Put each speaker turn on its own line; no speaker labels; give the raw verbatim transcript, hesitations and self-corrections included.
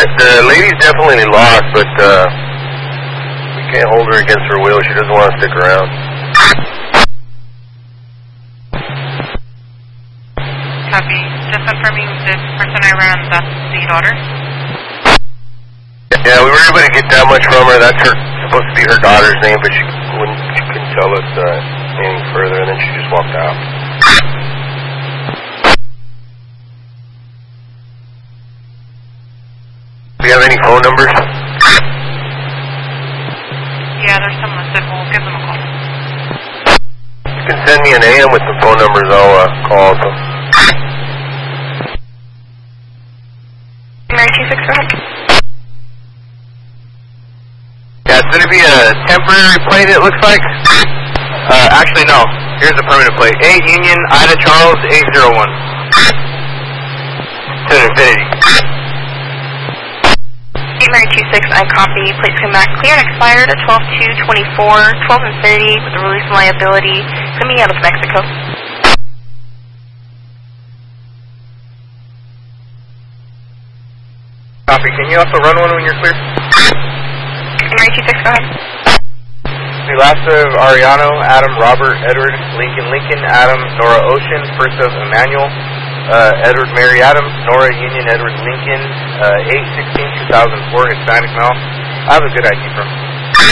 the lady's definitely lost, but uh, we can't hold her against her will. She doesn't want to stick around.
Copy. Just confirming this person I ran, that's the daughter?
Yeah, we were able to get that much from her. That's her supposed to be her daughter's name, but she wouldn't. She couldn't tell us uh, any further, and then she just walked out. Do you have any phone numbers?
Yeah, there's some listed. We'll give them a call.
You can send me an A M with some phone numbers. I'll uh, call them.
Mary two six, go ahead.
Yeah, it's going to be a temporary plate, it looks like. Uh, actually, no. Here's the permanent plate. eight Union, Ida Charles, eight zero one. To infinity.
eight Mary two six, I copy. Plates come back clear and expired at twelve two twenty-four, twelve infinity with the release and liability coming out of Mexico.
Copy. Can you also run one when you're clear?
Mary two six, go ahead.
The last of Ariano, Adam, Robert, Edward, Lincoln, Lincoln, Adam, Nora Ocean, first of Emmanuel, uh, Edward, Mary, Adam, Nora, Union, Edward, Lincoln, uh, eight sixteen two thousand four, Hispanic male. I have a good I D from